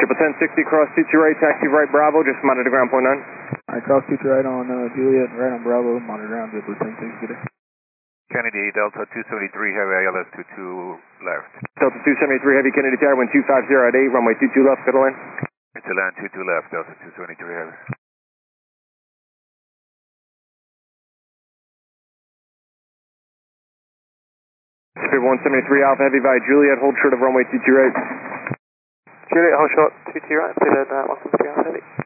Triple 1060 cross 22 right, taxi right Bravo, just monitor ground point 9. Alright, cross 22 right on Juliet, right on Bravo, monitor ground, Triple 1060 there. Kennedy, Delta 273 Heavy, ILS 22 left. Delta 273 Heavy, Kennedy Tower, wind 250 at 8, runway 22 left, good to land. To land 22 left, Delta 273 Heavy. Spirit 173 Alpha Heavy by Juliet, hold short of runway 22 right. Juliet, hold short, 22 right, clear 173 Alpha Heavy.